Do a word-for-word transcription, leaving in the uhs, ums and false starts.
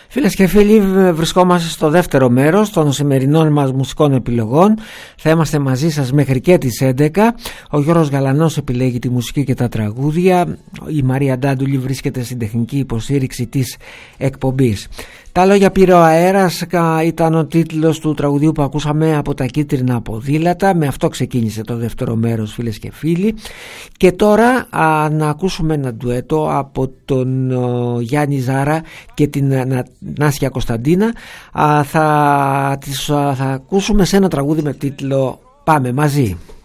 Φίλες και φίλοι, βρισκόμαστε στο δεύτερο μέρος των σημερινών μας μουσικών επιλογών. Θα είμαστε μαζί σας μέχρι και τις έντεκα. Ο Γιώργος Γαλανός επιλέγει τη μουσική και τα τραγούδια. Η Μαρία Ντάντουλη βρίσκεται στην τεχνική υποστήριξη της εκπομπής. Τα λόγια πήρε ο αέρας ήταν ο τίτλος του τραγουδίου που ακούσαμε από τα κίτρινα ποδήλατα. Με αυτό ξεκίνησε το δεύτερο μέρος, φίλες και φίλοι. Και τώρα α, να ακούσουμε ένα ντουέτο από τον ο, Γιάννη Ζάρα και την να, Νάσια Κωνσταντίνα. Α, θα, τις, α, θα ακούσουμε σε ένα τραγούδι με τίτλο «Πάμε μαζί».